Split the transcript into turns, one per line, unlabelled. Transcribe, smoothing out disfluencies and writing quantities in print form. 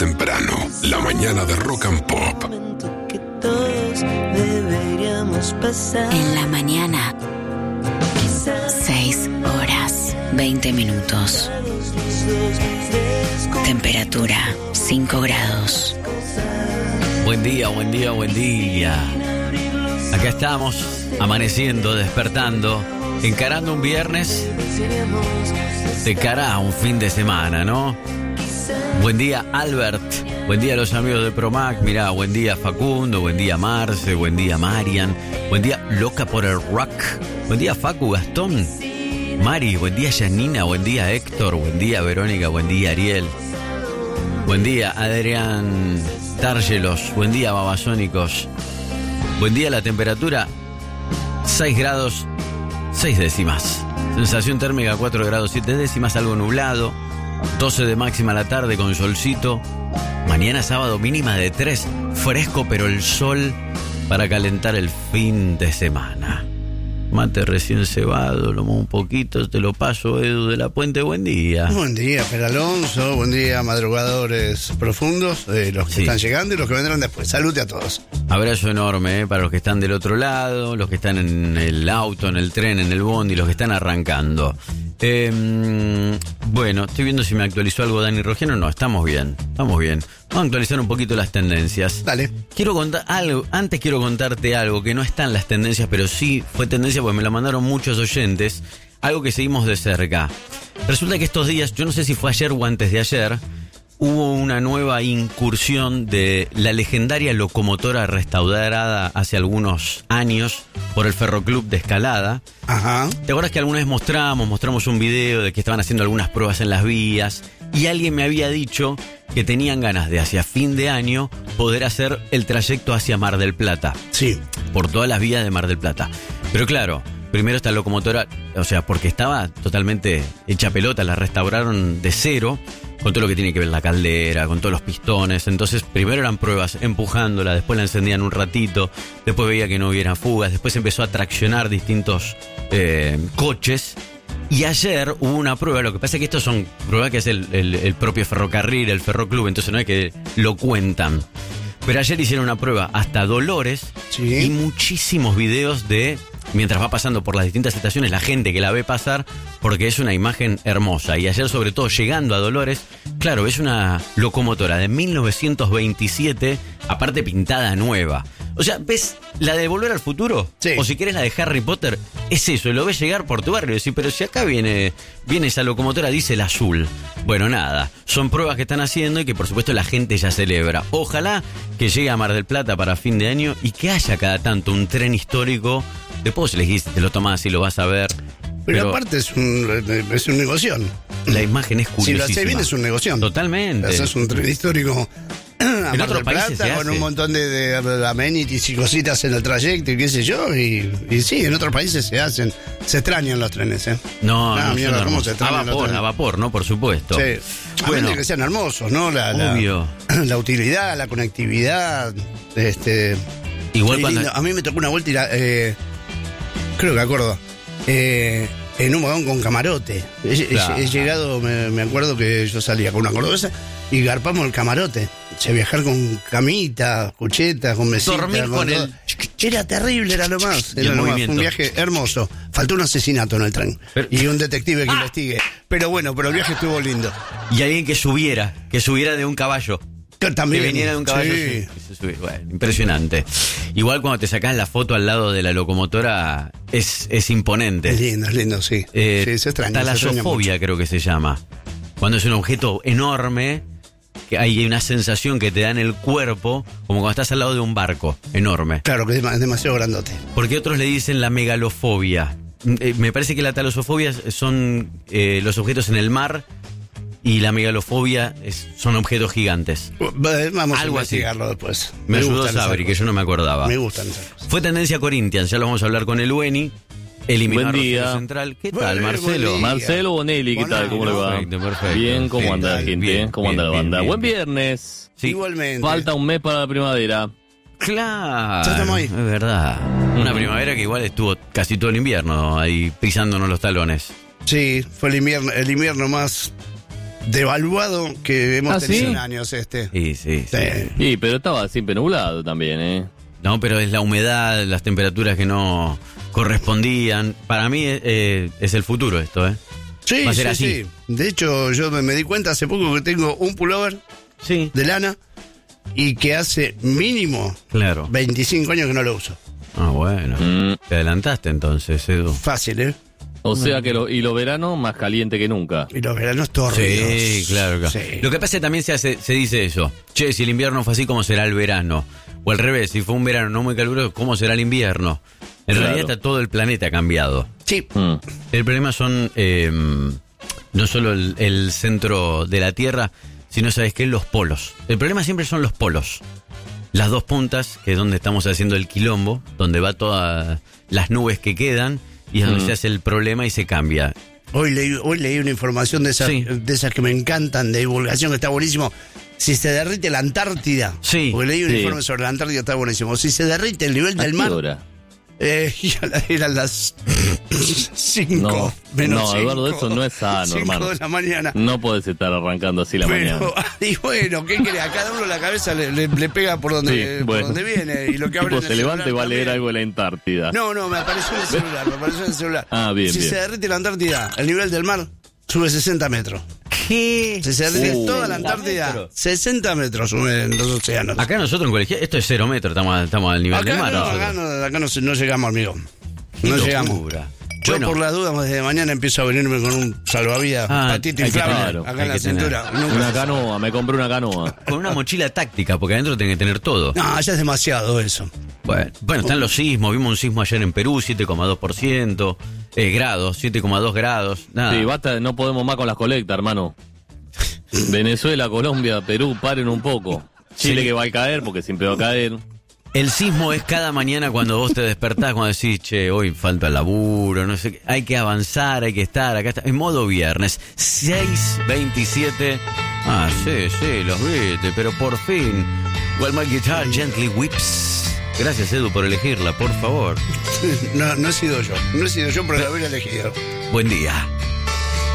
temprano, la mañana de Rock and Pop.
Que todos deberíamos pasar.
En la mañana, 6 horas, 20 minutos. Temperatura, 5 grados.
Buen día, buen día, buen día. Acá estamos, amaneciendo, despertando, encarando un viernes de cara a un fin de semana, ¿no? Buen día, Albert. Buen día a los amigos de Promac. Mirá, buen día, Facundo. Buen día, Marce. Buen día, Marian. Buen día, Loca por el Rock. Buen día, Facu, Gastón. Mari, buen día, Janina. Buen día, Héctor. Buen día, Verónica. Buen día, Ariel. Buen día, Adrián Tárgelos. Buen día, Babasónicos. Buen día, la temperatura 6 grados 6 décimas. Sensación térmica 4 grados 7 décimas, algo nublado. 12 de máxima a la tarde con solcito. Mañana sábado mínima de 3. Fresco pero el sol para calentar el fin de semana. Mate recién cebado, lo muevo un poquito, te lo paso, Edu de la Puente, buen día.
Buen día, Per Alonso, buen día, madrugadores profundos, los que están llegando y los que vendrán después. Salud a todos.
Abrazo enorme para los que están del otro lado, los que están en el auto, en el tren, en el bondi, los que están arrancando. Bueno, estoy viendo si me actualizó algo Dani Rogeno. No, estamos bien. Vamos a actualizar un poquito las tendencias.
Dale.
Quiero contar algo, antes quiero contarte algo que no está en las tendencias, pero sí fue tendencia porque me la mandaron muchos oyentes, algo que seguimos de cerca. Resulta que estos días, yo no sé si fue ayer o antes de ayer, hubo una nueva incursión de la legendaria locomotora restaurada hace algunos años por el Ferroclub de Escalada.
Ajá.
¿Te acuerdas que alguna vez mostramos un video de que estaban haciendo algunas pruebas en las vías? Y alguien me había dicho que tenían ganas de hacia fin de año poder hacer el trayecto hacia Mar del Plata.
Sí.
Por todas las vías de Mar del Plata. Pero claro, primero esta locomotora, o sea, porque estaba totalmente hecha pelota, la restauraron de cero, con todo lo que tiene que ver la caldera, con todos los pistones. Entonces, primero eran pruebas empujándola, después la encendían un ratito, después veía que no hubiera fugas, después empezó a traccionar distintos coches. Y ayer hubo una prueba, lo que pasa es que estos son pruebas que es el propio ferrocarril, el Ferroclub, entonces no es que lo cuentan. Pero ayer hicieron una prueba hasta Dolores,
sí,
y muchísimos videos de, mientras va pasando por las distintas estaciones, la gente que la ve pasar, porque es una imagen hermosa. Y ayer, sobre todo, llegando a Dolores, claro, es una locomotora de 1927, aparte pintada nueva. O sea, ¿ves la de Volver al Futuro?
Sí.
O si querés la de Harry Potter, es eso, y lo ves llegar por tu barrio y decís, pero si acá viene esa locomotora, dice el azul. Bueno, nada, son pruebas que están haciendo y que por supuesto la gente ya celebra. Ojalá que llegue a Mar del Plata para fin de año y que haya cada tanto un tren histórico. Después elegís, te lo tomás y lo vas a ver.
Pero aparte es un negocio.
La imagen es curiosísima.
Si lo haces bien es un negocio.
Totalmente.
Es un tren histórico a
en
Mar
otros
del
países
Plata, con un montón de amenities y cositas en el trayecto y qué sé yo. Y sí, en otros países se hacen. Se extrañan los trenes, ¿eh?
No,
mierda, ¿cómo se
a
extrañan los trenes?
vapor, ¿no? Por supuesto.
Sí.
Bueno,
a que sean hermosos, ¿no?
obvio.
La utilidad, la conectividad.
Igual cuando...
lindo. A mí me tocó una vuelta y creo que acuerdo. En un vagón con camarote. He llegado, me acuerdo que yo salía con una cordobesa y garpamos el camarote. O sea, viajar con camita, cucheta, con mesita.
Dormir con
todo. Era terrible, era lo más. Era lo más. Fue un viaje hermoso. Faltó un asesinato en el tren.
Y
un detective que investigue. Pero bueno, pero el viaje estuvo lindo.
Y alguien que subiera de un caballo.
También.
Que viniera de un caballo.
Sí.
Bueno, impresionante. Igual cuando te sacás la foto al lado de la locomotora es imponente.
Es lindo, sí. Sí, se extraña.
Talasofobia creo que se llama. Cuando es un objeto enorme, que hay una sensación que te da en el cuerpo, como cuando estás al lado de un barco enorme.
Claro, que es demasiado grandote.
Porque otros le dicen la megalofobia. Me parece que la talasofobia son los objetos en el mar. Y la megalofobia son objetos gigantes.
Vamos
algo
a investigarlo después.
Me ayudó Sabri, que yo no me acordaba.
Me gustan esas cosas.
Fue tendencia Corinthians, ya lo vamos a hablar con el Ueni. Eliminó
Buen día.
a Rosario Central. ¿Qué tal, Marcelo?
Marcelo Bonelli, ¿qué tal? ¿Cómo le va?
Perfecto.
Bien, ¿cómo anda la gente?
Bien,
¿Cómo anda la banda?
bien.
Buen viernes.
Sí.
Igualmente.
Falta un mes para la primavera.
Claro.
Ya estamos ahí.
Es verdad. Una primavera que igual estuvo casi todo el invierno ahí pisándonos los talones.
Sí, fue el invierno más devaluado que hemos
¿Ah,
tenido
sí?
en años este.
Sí.
Sí.
Sí, pero estaba siempre nublado también, ¿eh?
No, pero es la humedad, las temperaturas que no correspondían. Para mí es el futuro esto, ¿eh?
Sí,
Va a ser
sí,
así.
sí. De hecho, yo me di cuenta hace poco que tengo un pullover
Sí.
de lana y que hace mínimo
Claro.
25 años que no lo uso.
Ah, bueno.
Mm.
Te adelantaste entonces, Edu.
Fácil, ¿eh?
O sea que los veranos más caliente que nunca.
Y los veranos tórridos.
Sí, claro.
Sí.
Lo que pasa es que también se dice eso. Che, si el invierno fue así, ¿cómo será el verano? O al revés, si fue un verano no muy caluroso, ¿cómo será el invierno? En
Claro.
realidad está todo el planeta cambiado.
Sí.
Mm.
El problema son no solo el centro de la Tierra, sino, ¿sabes qué? Los polos. El problema siempre son los polos. Las dos puntas, que es donde estamos haciendo el quilombo, donde va todas las nubes que quedan, y es donde se hace el problema y se cambia.
Hoy leí una información de esas,
Sí.
de esas que me encantan, de divulgación, que está buenísimo. Si se derrite la Antártida,
Sí,
porque leí un
sí.
informe sobre la Antártida, está buenísimo. Si se derrite el nivel
¿A
del
qué
mar,
hora?
eran las 5
No,
menos
no, Eduardo,
5,
eso no es sano,
5
hermano.
de la mañana.
No podés estar arrancando así la mañana.
Pero, y bueno, ¿qué crees? A cada uno la cabeza le pega por donde,
Sí,
por
bueno.
donde viene. Y lo que abre
Tipo,
en el
se levanta y
celular
va a leer
también.
algo de la Antártida.
No, me apareció en el celular,
Ah, bien,
Si
bien.
se derrite la Antártida, el nivel del mar sube 60 metros.
¿Qué?
Si se derrite toda la
60
Antártida,
metros.
60 metros suben los océanos.
Acá nosotros en colegio, esto es 0 metros, estamos al nivel
Acá
del mar.
no,
nosotros.
acá no llegamos, amigo.
Qué
No
locura.
llegamos. Yo
Bueno.
por las dudas desde mañana empiezo a venirme con un salvavidas, patito
hay que
inflable,
tener,
acá
hay
en la
que tener.
cintura. Nunca
Una
se sabe.
canoa, me compré una canoa.
Con una mochila táctica, porque adentro tiene que tener todo.
No, ya es demasiado eso.
Bueno, están los sismos. Vimos un sismo ayer en Perú, 7,2%. Grados, 7,2 grados. Nada.
Sí, basta, no podemos más con las colectas, hermano. Venezuela, Colombia, Perú, paren un poco. Chile
Sí.
que va a caer, porque siempre va a caer.
El sismo es cada mañana cuando vos te despertás, cuando decís, che, hoy falta el laburo, no sé qué. Hay que avanzar, hay que estar, acá está. En modo viernes, 6:27. Ah, sí, los viste, pero por fin. While my guitar gently whips. Gracias, Edu, por elegirla, por favor.
No he sido yo, pero la hubiera elegido.
Buen día.